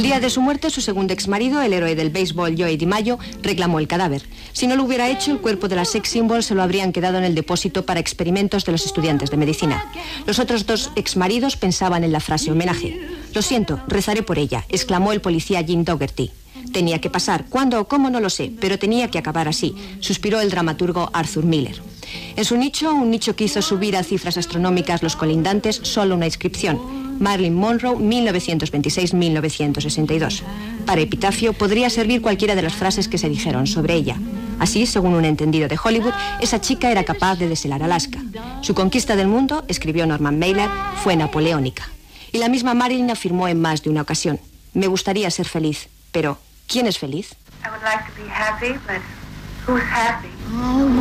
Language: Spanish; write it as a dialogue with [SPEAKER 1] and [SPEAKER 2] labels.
[SPEAKER 1] El día de su muerte, su segundo exmarido, el héroe del béisbol Joey DiMaggio, reclamó el cadáver. Si no lo hubiera hecho, el cuerpo de la sex symbol se lo habrían quedado en el depósito para experimentos de los estudiantes de medicina. Los otros dos exmaridos pensaban en la frase homenaje. Lo siento, rezaré por ella, exclamó el policía Jim Dougherty. Tenía que pasar, cuándo o cómo no lo sé, pero tenía que acabar así, suspiró el dramaturgo Arthur Miller. En su nicho, un nicho que hizo subir a cifras astronómicas los colindantes, solo una inscripción: Marilyn Monroe, 1926-1962. Para epitafio podría servir cualquiera de las frases que se dijeron sobre ella. Así, según un entendido de Hollywood, esa chica era capaz de deshelar Alaska. Su conquista del mundo, escribió Norman Mailer, fue napoleónica. Y la misma Marilyn afirmó en más de una ocasión: me gustaría ser feliz, pero ¿quién es feliz?
[SPEAKER 2] I would like to be happy, but who's happy?